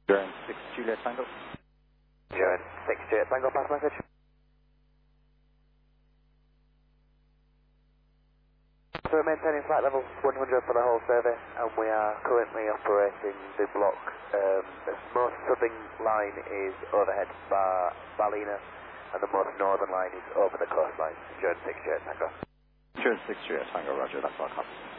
Joan 6 Juliet Tango. Joan 6 Juliet Tango, pass message. So we're maintaining flight level 100 for the whole survey, and we are currently operating the block. The most southern line is overhead Ballina, and the most northern line is over the coastline. Joan 6 Juliet Tango. Joan 6 Juliet Tango, roger, that's all copies.